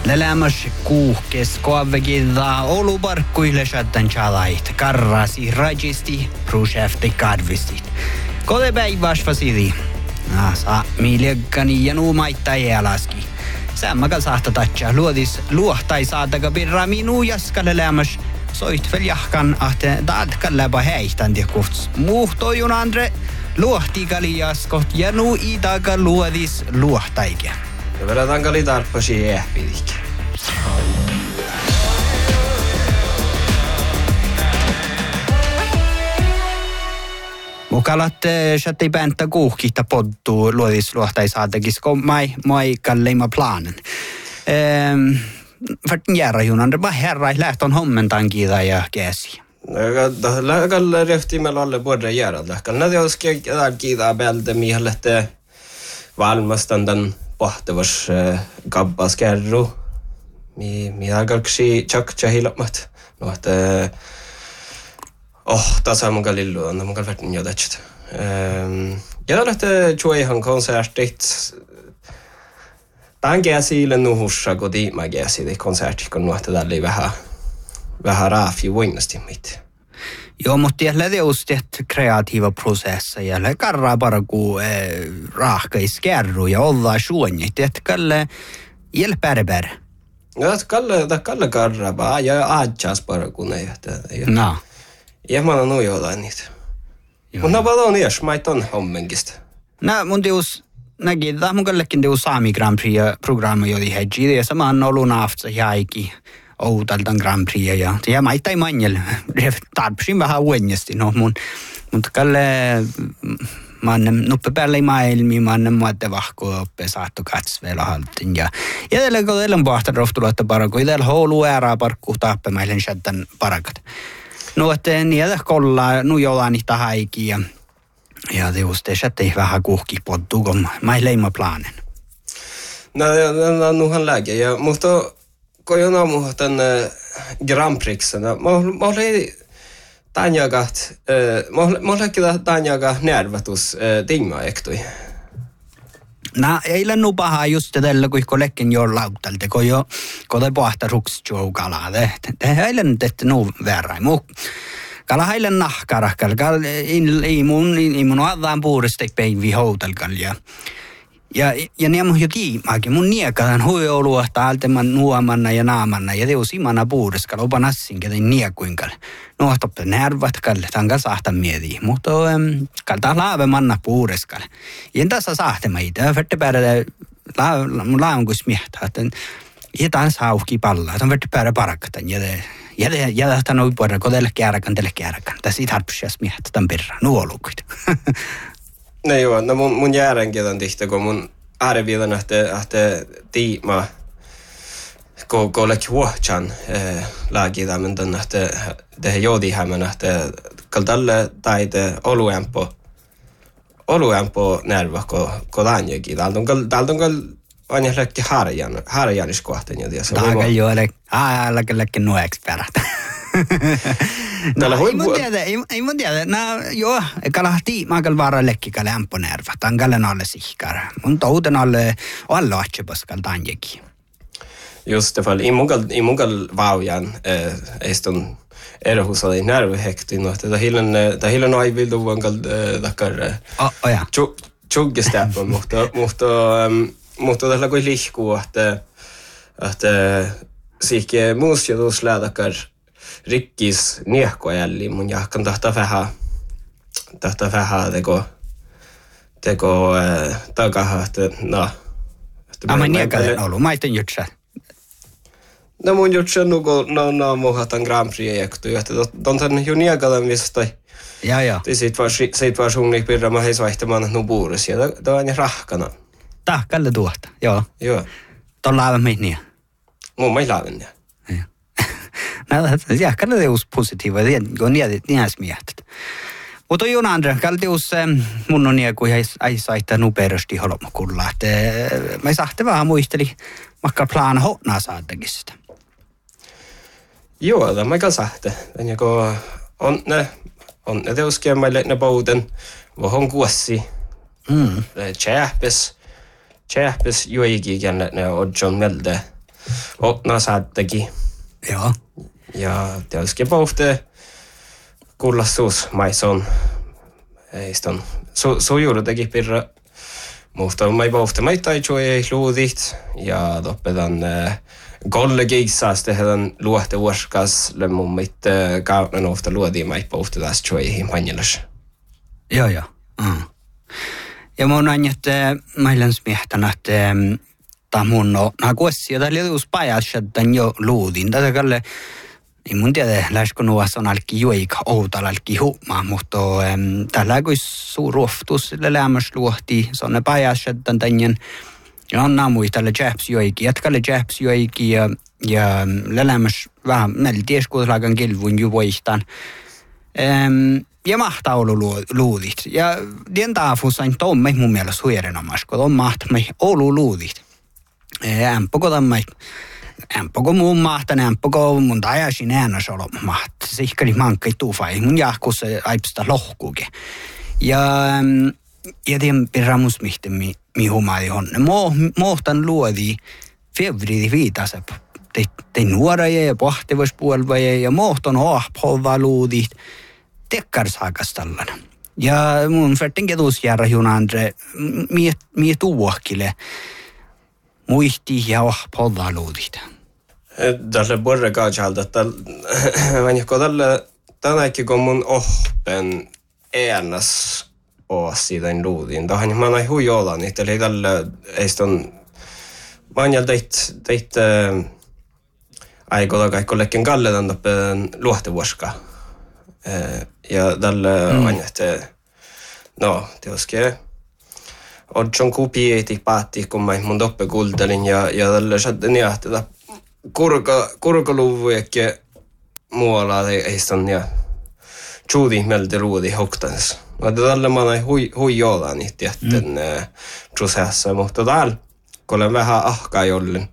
Lämmäs kuuhkes koavegida oluparkkuille shaddan chalait karrasi rajisti projekti kadvistit. Kode päiväsvasidi. Sa miljäkkani ja nuumaittai alaski. Sammaga sahta tatcha luodis luohtai saataga birra minu jaskalle lämmäs. Soit väl jahkan ahte daadkan läpä häihtän tekuts. Muhtojun andre luohtikali jaskot ja nu idaga luodis luohtaike. Ja vedetään kali tarppasi ehpidik. Mukalat shatti päntä kuuhkihta poddu luodis luohtai saatakis, kun mai kalleima planen. Varten järra junan, vaan herra lähtön hommentaan kiitä ja käsi. Kalle rehtimellä alle vuodra järjellä. Kalle jos kiitä päältä miehelle valmastan tämän pohtavas kabbas kerru. Mitä kalksi tjakja hilmat. No että tässä mun kalillu on mun kalvertin jotakin. Ja lähtee juoihan konsertit. Tän käsilen nuhussa koti mä käsi konsertti kun nuhta tälle vähän raafi voinnasti mit. Joo, mutta jälle teustet kreatiiva prosessa jälle karraa paraku rahkais kerru ja olla suonit, että kalle jälpärpär. Ja kalle karraa ja aatjas paraku ne. No. Ja mä oon jotain niitä. Mutta paljon ees, mä ton hommenkista. No, mun teus näki, mun kallekin teus Sami Grand Prix-programma jodi hedji, ja sama on ollut naftsa jäiki outaltan Grand Prix, ja mä ittai manjel, tarpsin vähän uudesti, no mutta kalle, mä annan nuppe päälle maailmi, mä annan muotte vahkoa oppe saattu katsveella haltin, ja tällä kun teillä on pahta rohtulotta paraku, ja täällä houlu äärää parkku tappe mailen shaddan parakat. No, että niitä kollaa, nu jollain niitä haikia. Ja teus ei vähän kuhki pottu, kun mä leima planen. No, nuhan lääke. Ja mutta kun on aamu tämän Grand Prixen, mä olin tänjakat, mä olin tänjakat nervatus tingma ektui. No, ei lennu pahaa just tällä, kun lekin jo lautalta, kun te pohta ruksjoukala. Ei lennu tehty nuu verran. Kala heilen nahkarahkal, ei mun adaan puuristek päivi houtalkal ja ne mun jo kiimaakin. Mun niekadan huioluohta alteman nuomanna ja naamanna ja teus imana puuriskal opa nassinke tein niekuinkal. Nuohtoppe nervatkal, tanka sahta mieti, mutta kalta laave manna puuriskal. Ja tässä sahtemaita, vette päädä mun launkus miehtä, että jätän sauhki pallaa, että on vette päädä parakkatan ja tähän on puolella, kun teille kääräkään. Tässä ei tarvitse miehtä tämän perään, nuolukuit. No joo, no mun järjenkin on tihti, kun mun ääreviilan ahte tiima, kun läki huohtsan lääkitä, mutta ahte tehdä joodihämän, ahte kaltalle taite oluempo nerva, kun läänjökin. Täältä on aina läkki harjaniskohten jo tiedä. Täällä jo läkki nueksi perätä. Ei mun tiedä. No joo, kalahti maakal vaara lekkika lämpönerva. Tankalle alle sihkar. Mun touten alle atsepaskal tanjekin. Just det fall. I munkal vaujan eistun erhusali nervihekti. No, ta hillen aivildu vankal takkar tjuggestäppon, mutta tällä kuin lihkuu, että siike muusjotus lähdakar rikkis niehkoa jälleen mun jahkan tahta vähän teko takaha, että no. Amma niekaden ollut, mä iten jutsä. No mun jutsä nuko, no muhatan Grand Prix-ektu, että tontan jo niekaden vistoi. Ja. Siitä var suunnik pirra mä heis vaihtamaan nu puuris, ja tämä on rahkana. Tahkalle tuohta, joo. Joo. Tuon laavan mehniä. Mun mä ei laavan niä. No, jahkalle teus positiiva, kun niäs miehtet. Mutta Jon Andre, kaltius mun on kun ei saita nuperosti holmokulla. Mä sahte vähän muisteli, vaikka plaana hotnaa saatakin sitä. Joo, tämä mä sahte. On ne teuskia meille ne pouten, vohon kuossi. Tjähpes juoikin, ne on John Melde. Otna saatteki. Joo. Ja tietysti pohte kullassuus maison. Eiston sujuudu teki pirra. Mutta mä pohte maitaichu ei luudit. Ja toppetan kollegiiksas tehdään luohte vuoskas. Mun mitt kaupnan ofta luodiin mä pohte taas choihin panjelas. Joo. Ja mun on, että meillä on smiehtänä, että mun kuossia tällä juus pajatsettan jo luudin. Tätä kalle, ei mun tiedä, läskö nuossa on alki juika outalla alki huumaa, mutta tällä kun suuruoftus sille lämmäs luohti, se on ne pajatsettan tänjen. Ja on muita tällä japs joiki, jatkalle japs joiki ja lämmäs vähän, meillä ties kuitenkaan kilvun juvoistaan. Ja mahtaa ollut luudit. Ja den taafus on tomme mun mielestä huirenomais, kun on mahtamme ollut luudit. Ämpöko muun mahtan, ämpöko mun tajasin äänäs olla maht. Sihkali mankkai tuufai, mun jahkus aipsta lohkuukin. Ja tien pirramus mihti mi humai on. Mohtan luodi fevridi viitase. Te nuoraja ja pohtivaspuolvaja ja mohtan hoahpolva luudit. Tekkarsaakas tällainen. Ja mun färten ketusjärä Junandre mie tuohkille muisti ja ohpolvaluudit. Tälle borre kaatsalta, että vanhko tänäkin kun mun ohpen äänas oas siitä luudin. Tähän mä näin huijolla niitä, eli tälle eiston vanjal teit aikoilla kaikkollekin kalletan tappen luohtevuoskaa. Ja tällä on, että no, tietysti Odjon kupieti päätti, kun mä mun toppe kuultelin ja tällä saattaa niin, että kurkaluvujakin muualla ei sitä ja tjuudi meiltä luudi hoktanes. Mutta tällä mä näin huijolla niitä jätten prosessa, mutta täällä, kun olen vähän ahkaa jollin,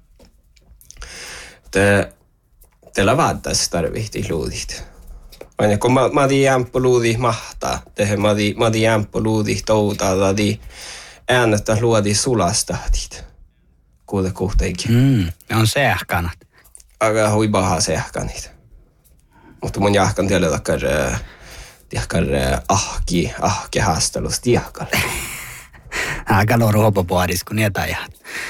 teillä vaattaisi tarvittiin luudit. Aina kun mä di jämpö luudi mahtaa, tehdä mä di jämpö luudi toutaa, tai äänettä luodi sulastahtit. Kuitenkin. Ja on sähkanat. Aika hui paha sähkanit. Mutta mun jahkan tiedä takkar ahki haastelus tiehkalle. Aika loro hopopuadis, kun niitä ajat.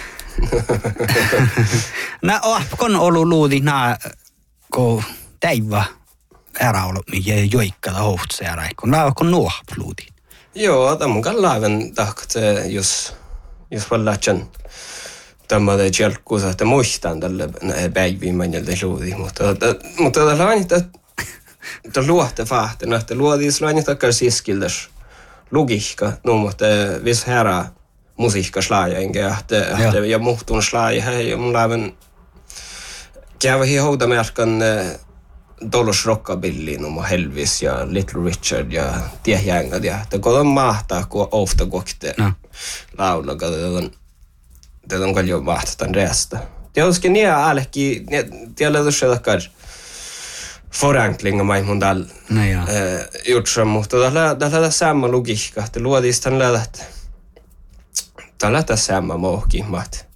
Kun ollut luudi, kun täivä äräolo, mikä joikkada hohtseära, kun nuohpluudi. Joo, tämä on laivan tahkat, jos vallatsen tämmöinen tjelkkuus, että muistan tälle päiviin manjalta luudi. Mutta tällä on, että luohte fahten, että luodis on takkar siskildes logiikka, no mutta vis herra musiikka slaaja, ja muhtun slaaja, ja mun laivan käy hi houtamerkan Dollos Rockabilly, Helvis ja Little Richard ja tiehjängät ja kun on mahtaa, kun ofta kokte laulaa, tätä on paljon mahtaa reasta. Tietysti niin älkki, tiedä tuossa takkar förenklingar mig mun tällä jutsa, mutta tällä samma logiikka, että luodis tällä samma mohki,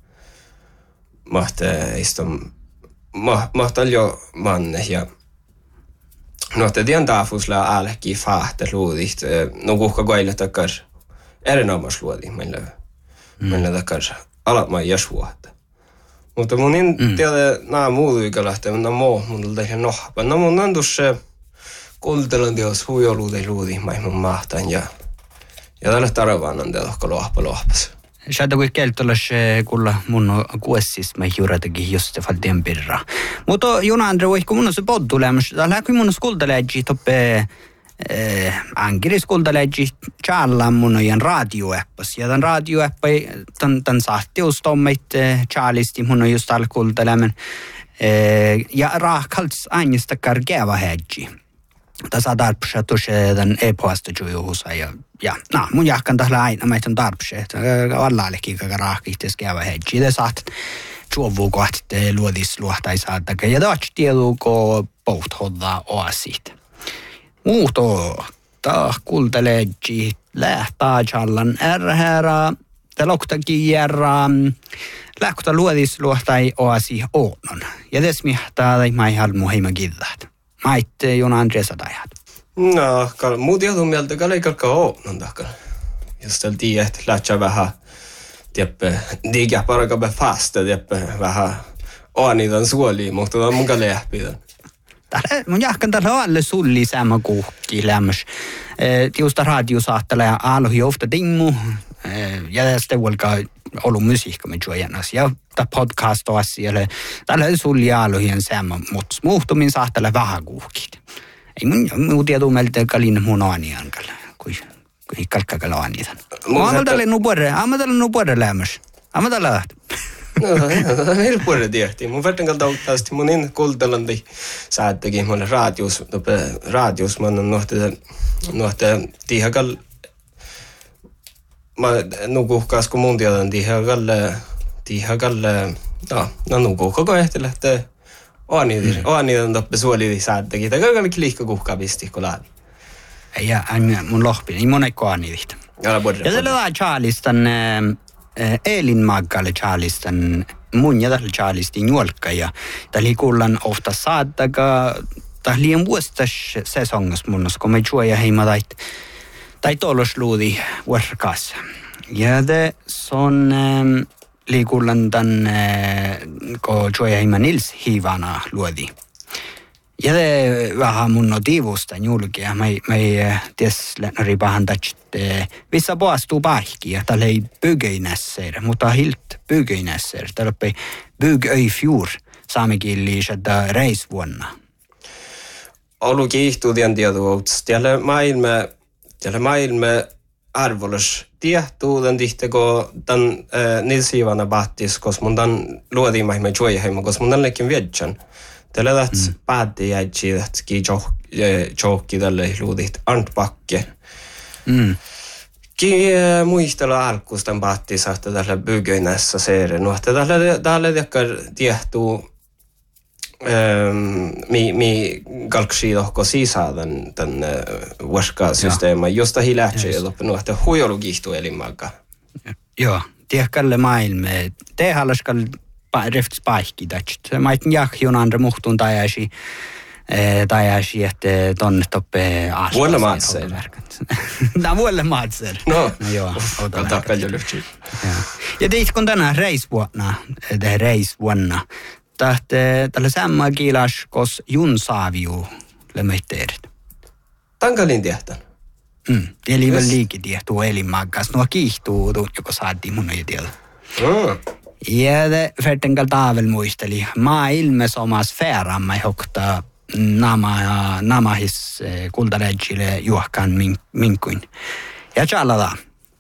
mahtaa jo manne ja no, te tiedän taafusla älkki fahte luudit, no kuhka koille takkar erinomas luodi, meillä takkar alatmaa jasvuotta. Mutta mun en tiedä nää muuduika lähtee, mutta mun tulta ihan nohpa. No mun on tuossa kultelan teos huijoluudi, mun mahtan ja tällä taravaan on teohka lohpas. Sieltä kun keltolas kulla mun kuessis mä juuratakin just faltien pirra. Mutta Junandre voi kun mun se poddulemus, tällä kun mun skultaleji toppe ankiris skultaleji challa mun ja radioappas ja tämän radioappai tämän sahtius tommeit chalisti mun just al kultalemen ja rahkalts ainista kargeva hedji. Tässä tarpsa tuossa tämän e-postajuuhussa ja mun jahkan tällä aina meitä on tarpsa, että vallallekin kaka rahkihtes käyvä hedji. Te saat juovuu kohti luodis luohtaisaataka ja taas tieduuko pohthodda oasit. Muuto, kultaleji, lähtää challan ärhärä loktakin järra lähkota luodis luohtai oasi oonon. Ja des mihtaa tai mai halmu heima kiddat. Mait Jona Andreas adajat. No, muu tiedon mieltä kalei kalka oonon takana. Just tällä tiedä, että lähtsä vähän tieppe diga parakabe fasta tieppe vähän oanitan suoliin, mutta on mun kalehpidan. Tällä mun jahkan tällä alle sulli sama kuhki lämmäs. Tiusta radiosaattele ja alohi ofta dingu. Ja tästä volkaa ollut musiikka med juojannas. Ja tämä podcast on asialle. Tällä sulli alohien sama, mutta muhtumin saattele vähän kuhkit. Ei mun tiedä meiltä kalin mun aaniankalla. Kui kalkkakalla aanitan. Amatalla nu puolelle lämmäs. Amatalla lähti. No, meillä puolella tiehtiin. Mun verran kalta auttaasti mun in kultalandi saattakin mulle raadius mä annan nohte tihakal mä nukuhkaas kun mun tiedän tihakal no nukuhkako ehti lähtee oanitan toppe suoliti saattakin. Tämä kaikki liikka kuhkaa pisti kun laadi. Ja mun lohpin, ei monekko aanitit. Ja tällä on Charlistan Elin Maggalle Charlistan mun ja tällä Charlistin juolkka ja tällä kuullaan ofta saattakaa tällä liian vuostas sesongas munnas kun me juoja heima tai tolosluudi vuorkas. Ja det son liikullan tän kun juoja heima Nils Hivana luodi. Ja det vähän mun notiivusta julkia. Mä ties lännäri pahan tästä vissa poastuu pahki ja tällä ei bygöinässer, mutta hilt bygöinässer. Tällä ei bygöifjur saamekilliiset reisvuonna. Olu kiihtuu tien tietovuotus. Tällä maailma arvolus tiehtuu tämän tihteko tämän Nils Hivana bahtis, koska mun tämän luotiin maailma juojaheima, koska mun tämän leikin viedjan. Tällä tähtää päätti jäitsi, että kiihki tälle luudit Arnt Bakke. Muistella alkuustan päätti saada tällä bygöinässä seere. No, että tällä tekkar tiehtuu mi kalksi tohko sisään tämän vuoskasysteeman, josta hi lähtsee ja loppu, että huijolu kiihtuu elinmaaka. Joo, tiehkälle maailma. Tehallaskälle rifts paikki tästä. Mä etin jahkiun andre muhtun tajasi, että tonne toppe aspas. Vuolle maatseer. Vuolle maatseer. No joo. Ota paljon lyhtsii. Ja teit kun tänään reisvuonna. Tällä samma kiilas, kos jun saaviu lemmeitteerit. Tankalin tiehtan. Eli vielä liikitiehtuu elinmaakkaas. Nuo kiihtuu, joko saatiin mun ei tiedä. Ja det vertenkal taavel muisteli. Maailmes omas fäärämme hokta namahis kultareitsille juohkaan minkuin. Ja tjallada.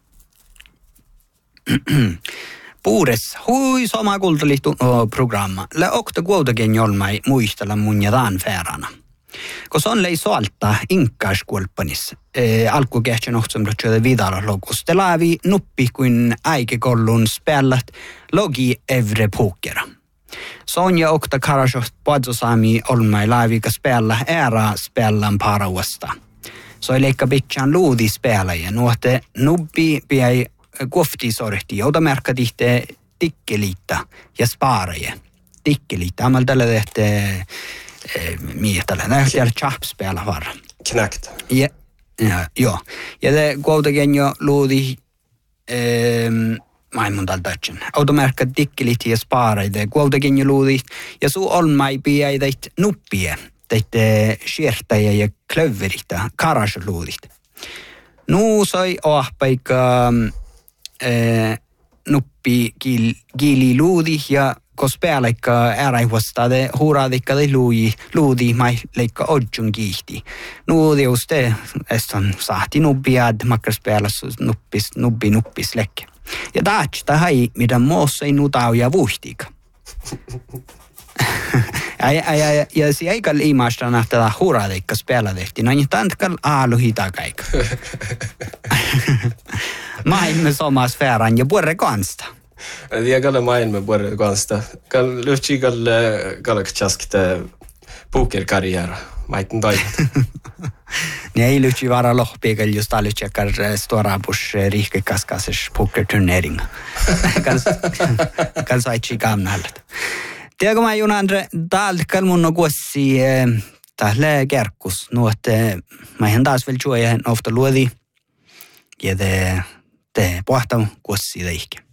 Puures hui soma kultalihtu programma. Le okta kuotakin jolmai muistella mun ja taan fäärana. Kos on lei soalta inkas kuolpanis. Alku kehtsä nohtsamrotsyötä vidala logus. Te laavi nuppi kuin äikekollun spellat logi evre pokera. Sonja okta karasjoht puadzosaami olmai laavika spella ära spellan parauasta. So ei leikka bitchan luudi spelaja. Nuote nubbi piai kofti sorti. Ota merkka tihte tikkeliitta ja spaaraje. Tikkeliitta. Amal tällä tehte mietellä. Näyttää chapspela varra. Knäkt. Joo. Ja te kuitenkin jo luudi maailman tältätsen. Automerkka tikkelit ja spaaraide. Kuitenkin jo luudi. Ja suu olmai piäi teit nuppie. Teit siertäjä ja klöveritä. Karasluudit. Nu sai ahpaika nuppi kiili luudi ja kos pääleikka ääräihuostade huuraadikade luudi mai leikka odjun kiihti. Nuudiuste eston sahti nubbiad makkas päällä nuppis lekke. Ja taatsta hai mitä moossa ei nutau ja vuhtika. Ja si aikal imasta nähtävä huuraadikkas päällä tehti. No niin tantkal aalu hitakaika. Maailma somas färran ja puore kansta. Ja kalle maailma puore kansta. Lyhtsi kalle kalakchaskte pokerkarriera. maitten toivat. Ne ei lytsi vara lohpiikal just alytsekar stora bus riikikaskas pokerturnering. Kan saitsi gamnallet. Tiedätkö mä Junandre, täältä mun on kuossi tähle kerkkus. Nuotte, mä ihan taas vielä juoja ofta luodi. Ja te pohtam kuossi teihki.